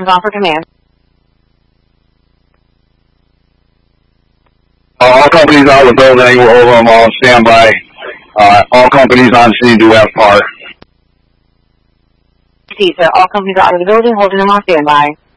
is on for command. All companies out of the building, we're over them all, standby. All companies on scene do have power. See, sir. All companies are out of the building, holding them on standby.